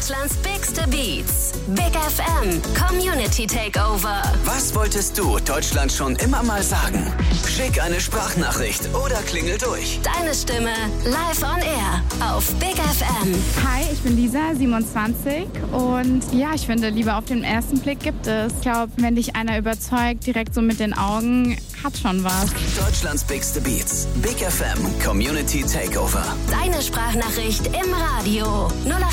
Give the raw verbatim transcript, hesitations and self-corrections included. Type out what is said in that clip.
Deutschlands bigste Beats. Big F M Community Takeover. Was wolltest du Deutschland schon immer mal sagen? Schick eine Sprachnachricht oder klingel durch. Deine Stimme live on air auf Big F M. Hi, ich bin Lisa, siebenundzwanzig und ja, ich finde, Liebe auf den ersten Blick gibt es. Ich glaube, wenn dich einer überzeugt, direkt so mit den Augen, hat schon was. Deutschlands bigste Beats. Big F M Community Takeover. Deine Sprachnachricht im Radio. null